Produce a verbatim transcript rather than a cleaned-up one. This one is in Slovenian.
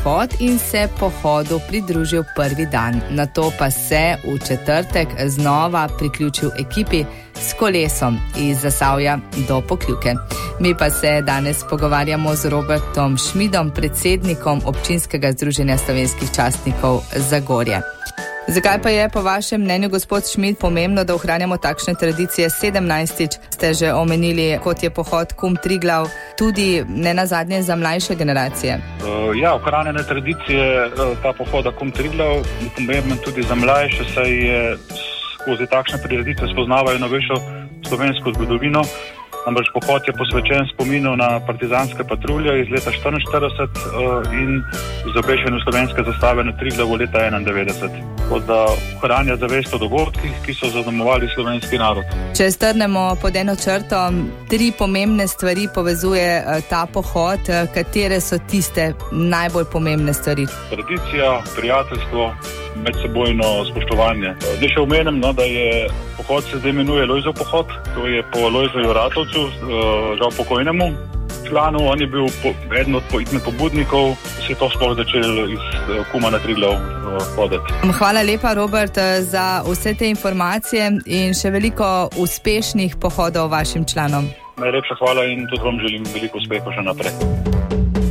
pohod in se pohodu pridružil prvi dan. Nato pa se v četrtek znova priključil ekipi s kolesom iz Zasavja do Pokljuke. Mi pa se danes pogovarjamo z Robertom Šmidom, predsednikom Občinskega združenja slovenskih častnikov Zagorje. Zakaj pa je po vašem mnenju, gospod Šmid, pomembno, da ohranjamo takšne tradicije? sedemnajstič ste že omenili, kot je pohod Kum Triglav, tudi ne nazadnje za mlajše generacije. Uh, ja, ohranjene tradicije, ta pohoda Kum Triglav je pomemben tudi za mlajše, saj je skozi takšne prireditve spoznavajo novejšo slovensko zgodovino. Namreč pohod je posvečen spominu na partizanske patrulje iz leta štiriinštirideset uh, in izobešenju slovenske zastave na Triglavu leta enaindevetdeset. Tako da ohranja zavest o dogodkih, ki so zaznamovali slovenski narod. Če strnemo pod eno črto, tri pomembne stvari povezuje uh, ta pohod. Katere so tiste najbolj pomembne stvari? Tradicija, prijateljstvo, medsebojno spoštovanje. Zdaj še omenim, no, da je pohod se zdaj imenuje Lojzov pohod, to je po Lojzoju Ratovcu, žal pokojnemu članu. On je bil po, eden od pobudnikov, se je to sploh začel iz Kuma na Triglav hoditi. Hvala lepa, Robert, za vse te informacije in še veliko uspešnih pohodov vašim članom. Najlepša hvala in tudi vam želim veliko uspehov še naprej.